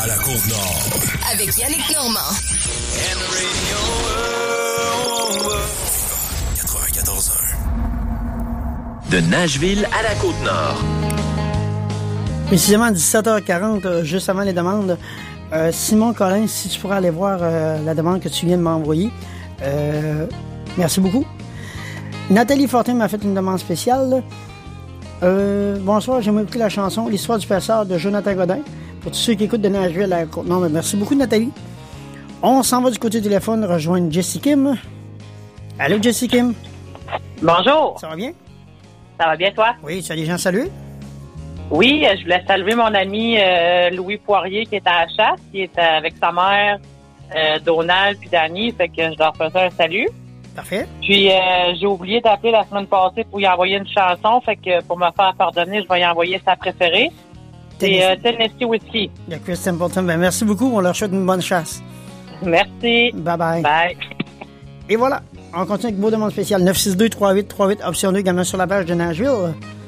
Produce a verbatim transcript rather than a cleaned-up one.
À la Côte-Nord. Avec Yannick Normand. quatre-vingt-quatorze un. De Nashville à la Côte-Nord. Précisément à dix-sept heures quarante, euh, juste avant les demandes. Euh, Simon Collin, si tu pourrais aller voir euh, la demande que tu viens de m'envoyer. Euh, merci beaucoup. Nathalie Fortin m'a fait une demande spéciale. Euh, bonsoir, j'aimerais écouter la chanson L'histoire du passeur de Jonathan Godin. Pour tous ceux qui écoutent de Nashville à la Côte-Nord, merci beaucoup Nathalie. On s'en va du côté du téléphone rejoindre Jessie Kim. Allô Jessie Kim. Bonjour. Ça va bien? Ça va bien toi? Oui, tu as des gens salués? Oui, je voulais saluer mon ami euh, Louis Poirier qui est à la chasse, qui est avec sa mère, euh, Donald puis Dani, fait que je leur faisais un salut. Parfait. Puis euh, j'ai oublié d'appeler la semaine passée pour y envoyer une chanson, fait que pour me faire pardonner, je vais y envoyer sa préférée. C'est euh, Tennessee Whiskey. Il y a Chris Templeton. Ben, merci beaucoup, on leur souhaite une bonne chasse. Merci. Bye bye. Bye. Et voilà, on continue avec vos demandes spéciales. neuf six deux trois huit trois huit, option deux, également sur la page de Nashville.